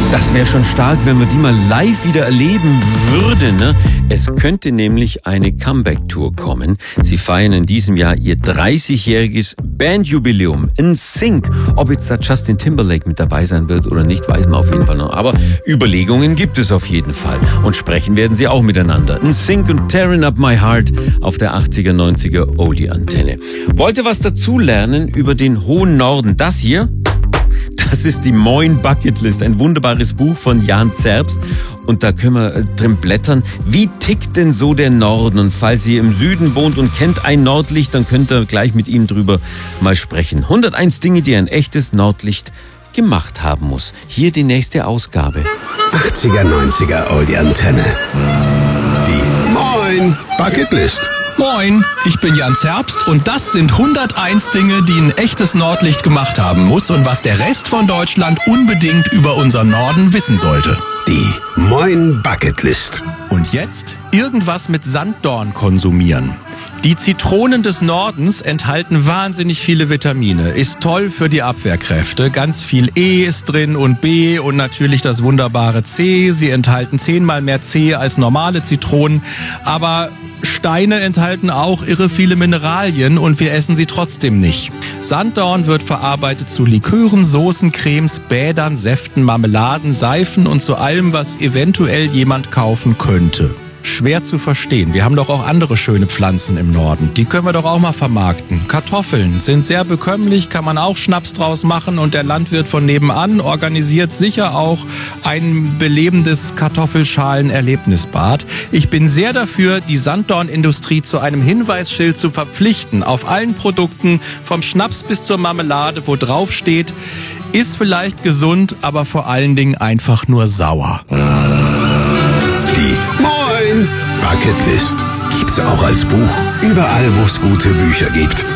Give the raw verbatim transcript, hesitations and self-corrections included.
Das wäre schon stark, wenn wir die mal live wieder erleben würden. Ne? Es könnte nämlich eine Comeback-Tour kommen. Sie feiern in diesem Jahr ihr dreißigjähriges Bandjubiläum. N Sync. Ob jetzt da Justin Timberlake mit dabei sein wird oder nicht, weiß man auf jeden Fall noch. Aber Überlegungen gibt es auf jeden Fall. Und sprechen werden sie auch miteinander. N Sync und Tearing Up My Heart auf der achtziger, neunziger Oldie-Antenne. Wollte was dazulernen über den hohen Norden? Das hier? Das ist die Moin Bucketlist, ein wunderbares Buch von Jan Zerbst. Und da können wir drin blättern. Wie tickt denn so der Norden? Und falls ihr im Süden wohnt und kennt ein Nordlicht, dann könnt ihr gleich mit ihm drüber mal sprechen. hunderteins Dinge, die ein echtes Nordlicht gemacht haben muss. Hier die nächste Ausgabe. achtziger, neunziger Oldie-Antenne. Die Moin Bucketlist. Moin, ich bin Jan Zerbst und das sind hunderteins Dinge, die ein echtes Nordlicht gemacht haben muss und was der Rest von Deutschland unbedingt über unseren Norden wissen sollte. Die Moin Bucketlist. Und jetzt irgendwas mit Sanddorn konsumieren. Die Zitronen des Nordens enthalten wahnsinnig viele Vitamine. Ist toll für die Abwehrkräfte. Ganz viel E ist drin und B und natürlich das wunderbare C. Sie enthalten zehnmal mehr C als normale Zitronen. Aber Steine enthalten auch irre viele Mineralien und wir essen sie trotzdem nicht. Sanddorn wird verarbeitet zu Likören, Soßen, Cremes, Bädern, Säften, Marmeladen, Seifen und zu allem, was eventuell jemand kaufen könnte. Schwer zu verstehen. Wir haben doch auch andere schöne Pflanzen im Norden. Die können wir doch auch mal vermarkten. Kartoffeln sind sehr bekömmlich, kann man auch Schnaps draus machen und der Landwirt von nebenan organisiert sicher auch ein belebendes Kartoffelschalen-Erlebnisbad. Ich bin sehr dafür, die Sanddornindustrie zu einem Hinweisschild zu verpflichten. Auf allen Produkten, vom Schnaps bis zur Marmelade, wo drauf steht, ist vielleicht gesund, aber vor allen Dingen einfach nur sauer. Die Moin Bucketlist gibt's auch als Buch. Überall, wo es gute Bücher gibt.